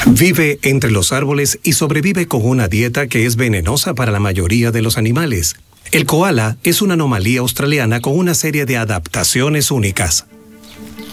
Vive entre los árboles y sobrevive con una dieta que es venenosa para la mayoría de los animales. El koala es una anomalía australiana con una serie de adaptaciones únicas.